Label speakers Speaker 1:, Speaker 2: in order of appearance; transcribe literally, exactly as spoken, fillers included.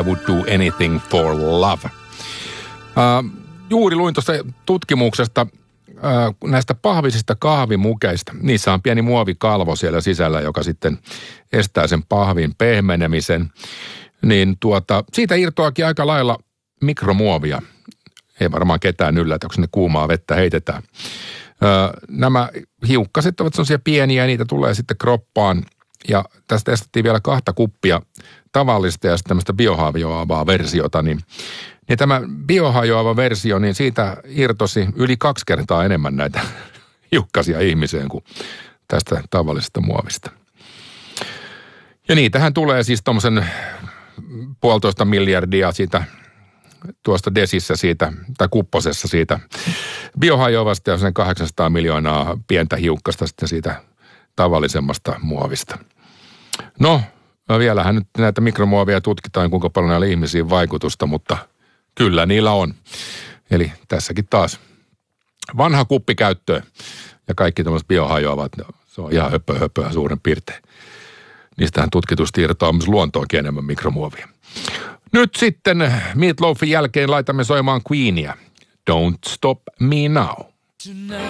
Speaker 1: I would do anything for love. Uh, juuri luin tuosta tutkimuksesta uh, näistä pahvisista kahvimukeista. Niissä on pieni muovikalvo siellä sisällä, joka sitten estää sen pahvin pehmenemisen. Niin tuota, siitä irtoakin aika lailla mikromuovia. Ei varmaan ketään yllätä, kun sinne kuumaa vettä heitetään. Öö, nämä hiukkaset ovat sellaisia pieniä ja niitä tulee sitten kroppaan. Ja tästä testattiin vielä kahta kuppia tavallista ja sitten tämmöistä biohajoavaa versiota. Niin, niin tämä biohajoava versio, niin siitä irtosi yli kaksi kertaa enemmän näitä hiukkasia ihmiseen kuin tästä tavallisesta muovista. Ja niitähän tulee siis tommosen puolitoista miljardia siitä tuosta desissä siitä, tai kupposessa siitä biohajoavasta ja sen kahdeksansataa miljoonaa pientä hiukkasta sitten siitä tavallisemmasta muovista. No, vielähän nyt näitä mikromuovia tutkitaan, kuinka paljon näillä ihmisiin vaikutusta, mutta kyllä niillä on. Eli tässäkin taas vanha kuppi käyttöön ja kaikki tämmöiset biohajoavat, se on ihan höpö höpöä suuren piirtein. Niistähän tutkitusti irtoaa myös luontoonkin enemmän mikromuovia. Nyt sitten Meat Loafin jälkeen laitamme soimaan Queenia. Don't Stop Me Now.